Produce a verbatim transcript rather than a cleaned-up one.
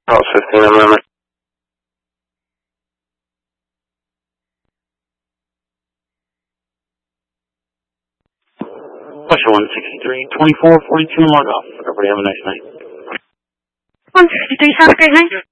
House fifteen Amendment. Question one sixty-three, twenty-four forty-two, log off. Everybody have a nice night. one sixty-three, have a great night.